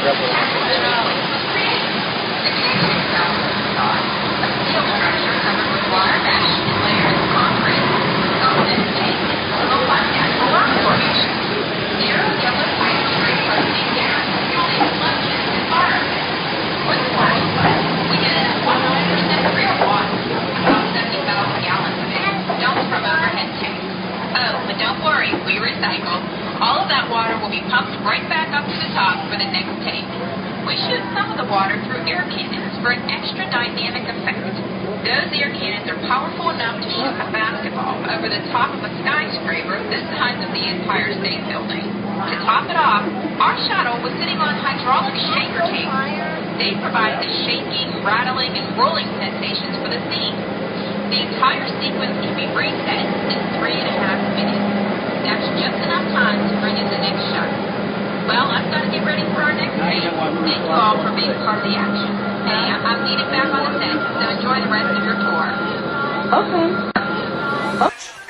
Don't worry, we recycle. All of that water will be pumped right back up to the top for the next tank. We shoot some of the water through air cannons for an extra dynamic effect. Those air cannons are powerful enough to shoot a basketball over the top of a skyscraper the size of the Empire State Building. To top it off, our shuttle was sitting on hydraulic shaker tanks. They provide the shaking, rattling, and rolling sensations for the scene. The entire sequence can be reset in 3.5 minutes. That's just enough time to bring in the next shot. Well, I've got to get ready for our next take. Thank you all for being part of the action. Hey, I'm needed back on the set, so enjoy the rest of your tour. Okay.